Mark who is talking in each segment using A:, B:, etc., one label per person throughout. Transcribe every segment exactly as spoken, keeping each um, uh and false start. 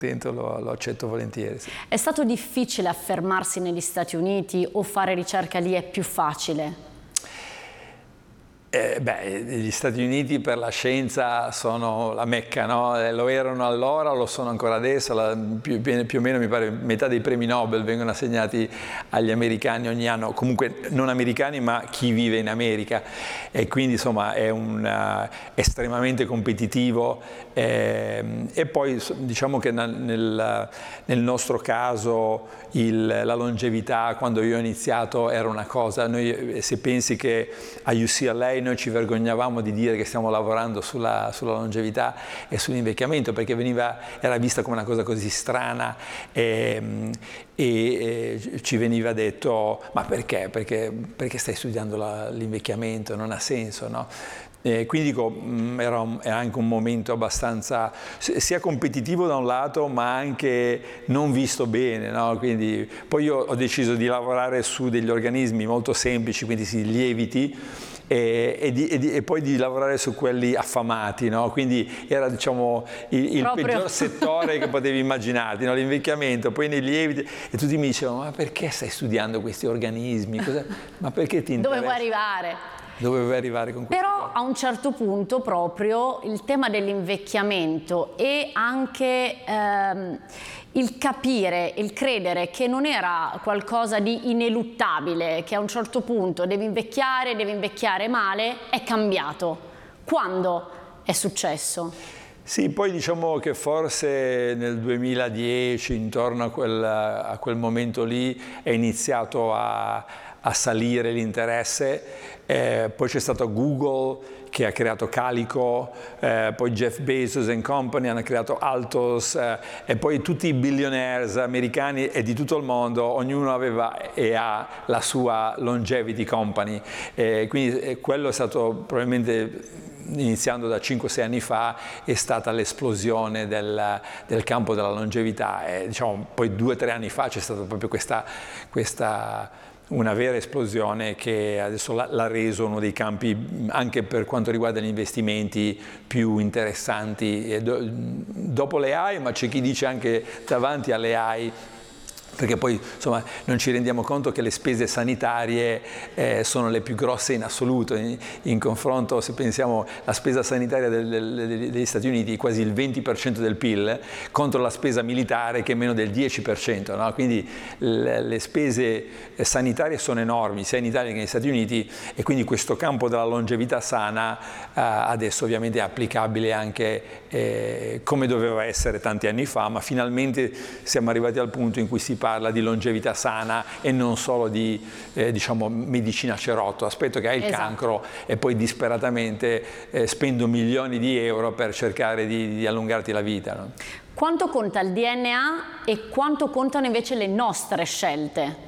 A: Lo, lo accetto volentieri. Sì.
B: È stato difficile affermarsi negli Stati Uniti o fare ricerca lì è più facile?
A: Eh, beh, gli Stati Uniti per la scienza sono la Mecca, no? Lo erano allora, lo sono ancora adesso, la, più, più o meno mi pare metà dei premi Nobel vengono assegnati agli americani ogni anno, comunque non americani ma chi vive in America, e quindi insomma è un, uh, estremamente competitivo, eh, e poi diciamo che nel, nel nostro caso il, la longevità quando io ho iniziato era una cosa, noi, se pensi che a U C L A noi ci vergognavamo di dire che stiamo lavorando sulla, sulla longevità e sull'invecchiamento, perché veniva, era vista come una cosa così strana, e, e, e ci veniva detto ma perché? Perché, perché stai studiando l'invecchiamento? Non ha senso, no? E quindi dico, era, era anche un momento abbastanza sia competitivo da un lato ma anche non visto bene, no? Quindi poi io ho deciso di lavorare su degli organismi molto semplici, quindi si lieviti, E, e, di, e, di, e poi di lavorare su quelli affamati, no? Quindi era, diciamo, il, il peggior settore che potevi immaginarti, no? L'invecchiamento, poi nei lieviti, e tutti mi dicevano ma perché stai studiando questi organismi? Cosa, ma perché ti interessa?
B: Dove vuoi arrivare?
A: Dove vuoi arrivare con questo?
B: Però a un certo punto proprio il tema dell'invecchiamento e anche ehm, il capire, il credere che non era qualcosa di ineluttabile, che a un certo punto devi invecchiare, devi invecchiare male, è cambiato. Quando è successo?
A: Sì, poi diciamo che forse nel duemiladieci, intorno a quel, a quel momento lì, è iniziato a, a salire l'interesse, eh, poi c'è stato Google che ha creato Calico, eh, poi Jeff Bezos and Company hanno creato Altos, eh, e poi tutti i billionaires americani e di tutto il mondo, ognuno aveva e ha la sua longevity company, eh, quindi eh, quello è stato probabilmente, iniziando da cinque sei anni fa, è stata l'esplosione del, del campo della longevità, e diciamo poi due o tre anni fa c'è stata proprio questa, questa una vera esplosione che adesso l'ha reso uno dei campi, anche per quanto riguarda gli investimenti, più interessanti. E do, dopo le A I, ma c'è chi dice anche davanti alle A I, perché poi insomma non ci rendiamo conto che le spese sanitarie eh, sono le più grosse in assoluto, in, in confronto, se pensiamo alla spesa sanitaria del, del, degli Stati Uniti, quasi il venti per cento del P I L, contro la spesa militare che è meno del dieci per cento, no? Quindi le, le spese sanitarie sono enormi, sia in Italia che negli Stati Uniti, e quindi questo campo della longevità sana eh, adesso ovviamente è applicabile anche eh, come doveva essere tanti anni fa, ma finalmente siamo arrivati al punto in cui si parla di longevità sana e non solo di eh, diciamo medicina cerotto, aspetto che ha il
B: esatto.
A: cancro e poi disperatamente eh, spendo milioni di euro per cercare di, di allungarti la vita, no?
B: Quanto conta il D N A e quanto contano invece le nostre scelte?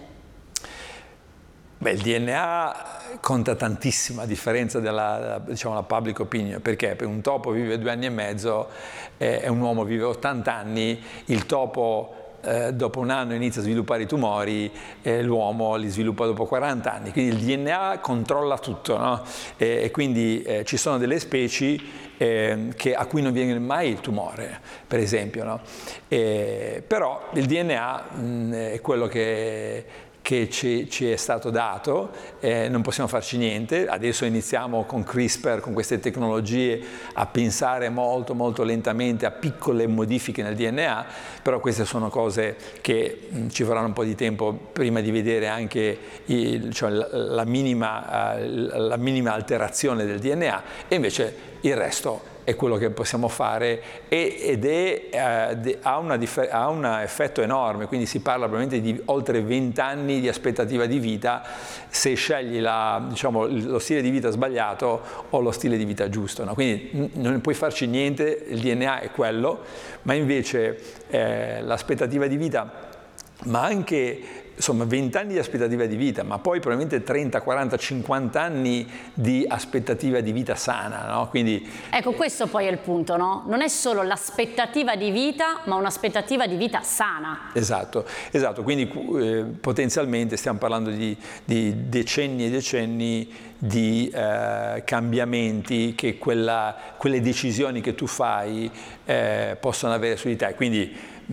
A: Beh, il D N A conta tantissimo a differenza della, diciamo, la public opinion, perché un topo vive due anni e mezzo eh, e un uomo vive ottanta anni, il topo Eh, dopo un anno inizia a sviluppare i tumori, eh, l'uomo li sviluppa dopo quaranta anni, quindi il D N A controlla tutto, no? E, e quindi eh, ci sono delle specie eh, che, a cui non viene mai il tumore, per esempio, no? E, però il D N A mh, è quello che che ci, ci è stato dato, eh, non possiamo farci niente. Adesso iniziamo con CRISPR, con queste tecnologie, a pensare molto molto lentamente a piccole modifiche nel D N A, però queste sono cose che mh, ci vorranno un po' di tempo prima di vedere anche il, cioè, la, la, minima, uh, la minima alterazione del D N A, e invece il resto è quello che possiamo fare, ed è, eh, ha, una ha un effetto enorme, quindi si parla probabilmente di oltre venti anni di aspettativa di vita se scegli la, diciamo, lo stile di vita sbagliato o lo stile di vita giusto, no? Quindi non puoi farci niente, il D N A è quello, ma invece eh, l'aspettativa di vita, ma anche insomma venti anni di aspettativa di vita, ma poi probabilmente trenta, quaranta, cinquanta anni di aspettativa di vita sana, no? Quindi,
B: ecco, questo poi è il punto, no? Non è solo l'aspettativa di vita, ma un'aspettativa di vita sana.
A: Esatto, esatto. Quindi eh, potenzialmente stiamo parlando di, di decenni e decenni di eh, cambiamenti che quella, quelle decisioni che tu fai eh, possono avere su di te. Quindi